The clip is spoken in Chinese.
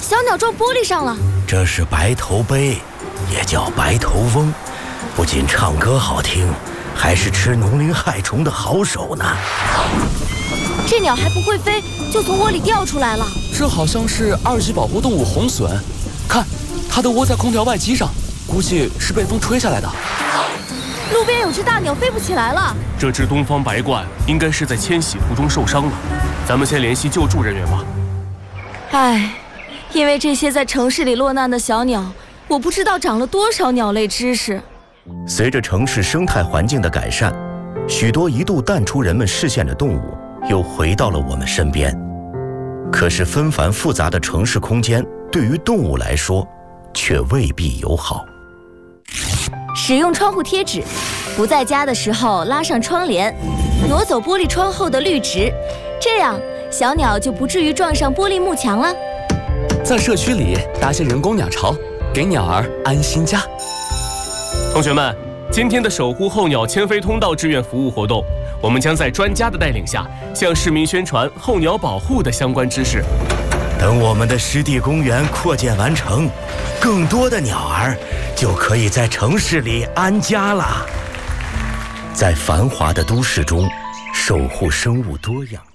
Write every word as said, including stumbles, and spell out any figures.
小鸟撞玻璃上了。 这是白头鹎，也叫白头翁，不仅唱歌好听，还是吃农林害虫的好手呢。 这鸟还不会飞，就从窝里掉出来了。 这好像是二级保护动物红隼，看，它都窝在空调外机上，估计是被风吹下来的。 路边有只大鸟飞不起来了。 这只东方白鹳应该是在迁徙途中受伤了，咱们先联系救助人员吧。 唉，因为这些在城市里落难的小鸟，我不知道长了多少鸟类知识。 随着城市生态环境的改善，许多一度淡出人们视线的动物又回到了我们身边。可是纷繁复杂的城市空间对于动物来说却未必友好。 使用窗户贴纸，不在家的时候拉上窗帘，挪走玻璃窗后的绿植，这样小鸟就不至于撞上玻璃幕墙了。 在社区里搭些人工鸟巢，给鸟儿安心家。 同学们，今天的守护候鸟迁飞通道志愿服务活动，我们将在专家的带领下，向市民宣传候鸟保护的相关知识。 等我们的湿地公园扩建完成，更多的鸟儿就可以在城市里安家了。在繁华的都市中，守护生物多样